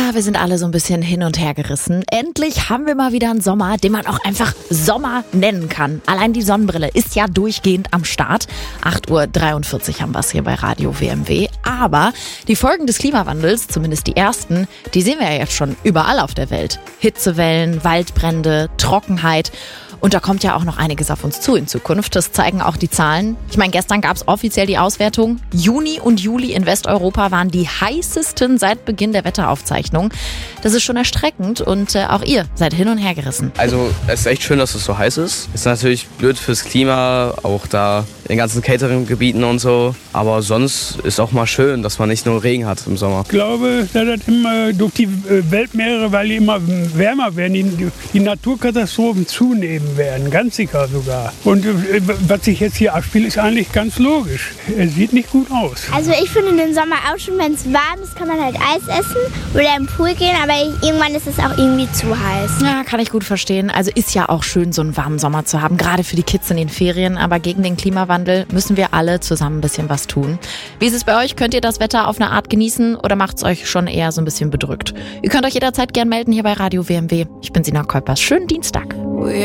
Ja, wir sind alle so ein bisschen hin und her gerissen. Endlich haben wir mal wieder einen Sommer, den man auch einfach Sommer nennen kann. Allein die Sonnenbrille ist ja durchgehend am Start. 8:43 Uhr haben wir es hier bei Radio WMW. Aber die Folgen des Klimawandels, zumindest die ersten, die sehen wir ja jetzt schon überall auf der Welt. Hitzewellen, Waldbrände, Trockenheit. Und da kommt ja auch noch einiges auf uns zu in Zukunft. Das zeigen auch die Zahlen. Ich meine, gestern gab es offiziell die Auswertung. Juni und Juli in Westeuropa waren die heißesten seit Beginn der Wetteraufzeichnung. Das ist schon erschreckend und auch ihr seid hin und her gerissen. Also es ist echt schön, dass es so heiß ist. Ist natürlich blöd fürs Klima, auch da in den ganzen Catering-Gebieten und so. Aber sonst ist auch mal schön, dass man nicht nur Regen hat im Sommer. Ich glaube, dass das immer durch die Weltmeere, weil die immer wärmer werden, die Naturkatastrophen zunehmen werden, ganz sicher sogar. Und was sich jetzt hier abspielt, ist eigentlich ganz logisch. Es sieht nicht gut aus. Also ich finde den Sommer auch schon, wenn es warm ist, kann man halt Eis essen oder im Pool gehen, aber irgendwann ist es auch irgendwie zu heiß. Ja, kann ich gut verstehen. Also ist ja auch schön, so einen warmen Sommer zu haben, gerade für die Kids in den Ferien. Aber gegen den Klimawandel müssen wir alle zusammen ein bisschen was tun. Wie ist es bei euch? Könnt ihr das Wetter auf eine Art genießen oder macht es euch schon eher so ein bisschen bedrückt? Ihr könnt euch jederzeit gern melden hier bei Radio WMW. Ich bin Sina Kolpers. Schönen Dienstag.